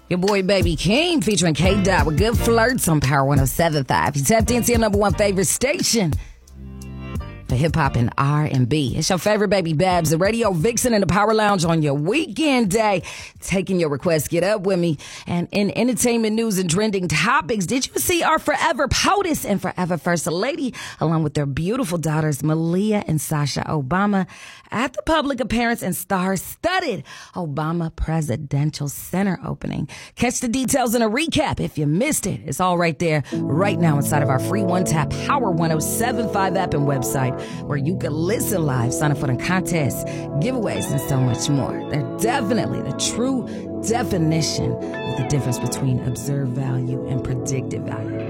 Your boy Baby King featuring K-Dot with Good Flirts on Power 107.5. You tapped into your number one favorite station for hip-hop and R&B. It's your favorite baby Babs, the radio vixen in the Power Lounge on your weekend day. Taking your requests, get up with me. And in entertainment news and trending topics, did you see our forever POTUS and forever First Lady, along with their beautiful daughters, Malia and Sasha Obama, at the public appearance and star-studded Obama Presidential Center opening? Catch the details in a recap if you missed it. It's all right there, right now inside of our free one-tap Power 107.5 app and website, where you can listen live, sign up for the contests, giveaways, and so much more. They're definitely the true definition of the difference between observed value and predicted value.